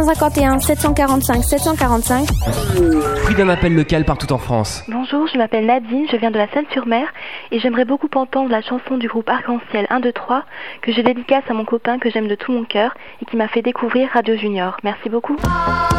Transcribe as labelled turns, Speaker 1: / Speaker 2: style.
Speaker 1: 51 745 745.
Speaker 2: Prix d'un appel local partout en France.
Speaker 3: Bonjour, je m'appelle Nadine, je viens de la Seine-sur-Mer et j'aimerais beaucoup entendre la chanson du groupe Arc-en-Ciel 1, 2, 3 que je dédicace à mon copain que j'aime de tout mon cœur et qui m'a fait découvrir Radio Junior. Merci beaucoup.